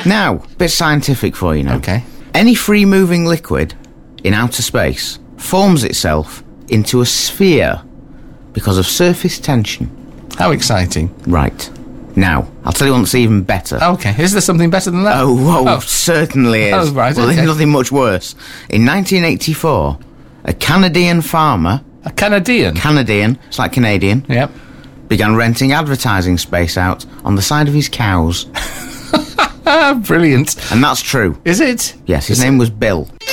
Now, bit scientific for you now. Okay. Any free-moving liquid in outer space forms itself into a sphere because of surface tension. How exciting. Right. Now, I'll tell you one that's even better. Okay. Is there something better than that? Oh, certainly is. Oh, right, well, okay. there's nothing much worse. In 1984, a Canadian farmer... A Canadian? It's like Canadian. Yep. Began renting advertising space out on the side of his cows. Brilliant. And that's true. Is it? Yes, his name was Bill.